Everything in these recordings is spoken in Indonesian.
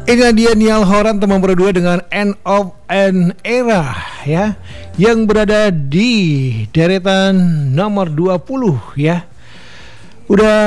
Inilah dia Niall Horan teman berdua dengan End of an Era ya, yang berada di deretan nomor 20 ya. Udah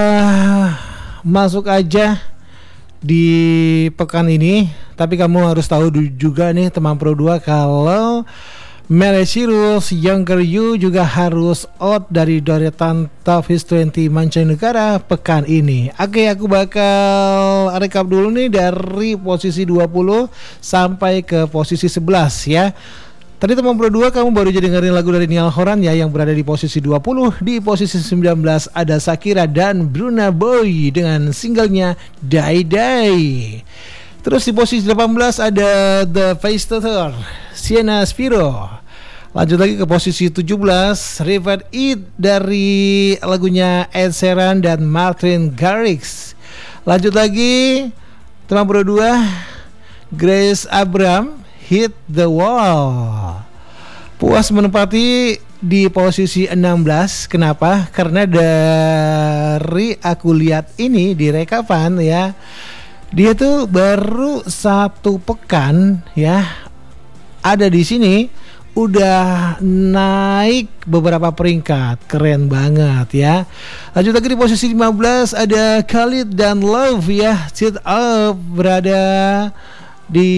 masuk aja di pekan ini, tapi kamu harus tahu juga nih teman Pro 2 kalau Miley Cyrus, Younger You juga harus out dari deretan Top Hits 20 mancanegara pekan ini. Oke, aku bakal recap dulu nih dari posisi 20 sampai ke posisi 11 ya. Tadi teman Pro 2 kamu baru jadi dengerin lagu dari Niall Horan ya, yang berada di posisi 20. Di posisi 19 ada Shakira dan Burna Boy dengan singlenya Die Die. Terus di posisi 18 ada The Facetter, Sienna Spiro. Lanjut lagi ke posisi 17, River It dari lagunya Ed Sheeran dan Martin Garrix. Lanjut lagi teman Pro 2, Grace Abram, Hit the Wall. Puas menempati di posisi 16. Kenapa? Karena dari aku lihat ini di rekapan ya, dia tuh baru satu pekan ya ada di sini, udah naik beberapa peringkat. Keren banget ya. Lanjut lagi di posisi 15 ada Khalid dan Love ya, Sit Up, berada di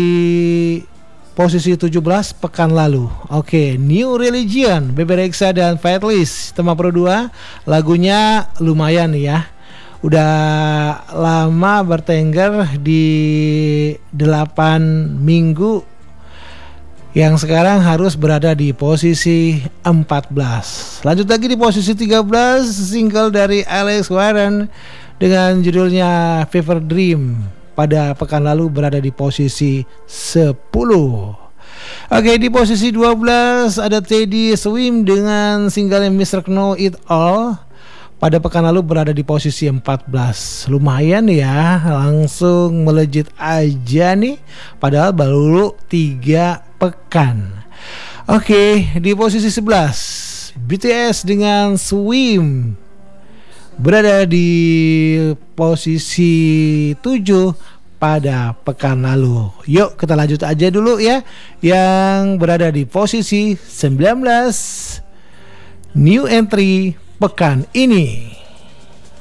posisi 17 pekan lalu. Oke, New Religion, Bebe Rexha dan Faithless teman Pro 2. Lagunya lumayan ya, udah lama bertengger di 8 minggu, yang sekarang harus berada di posisi 14. Lanjut lagi di posisi 13, single dari Alex Warren dengan judulnya Fever Dream, pada pekan lalu berada di posisi 10. Oke, di posisi 12 ada Teddy Swim dengan single Mr. Know It All, pada pekan lalu berada di posisi 14. Lumayan ya, langsung melejit aja nih, padahal baru 3 pekan. Oke, di posisi 11 BTS dengan Swim berada di posisi 7 pada pekan lalu. Yuk kita lanjut aja dulu ya, yang berada di posisi 19 new entry pekan ini.